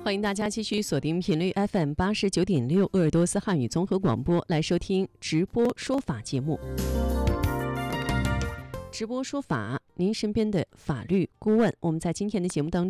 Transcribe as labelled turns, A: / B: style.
A: 欢迎大家继续锁定频率 FM89.6鄂尔多斯汉语综合广播来收听直播说法节目。直播说法，您身边的法律顾问。我们在今天的节目当中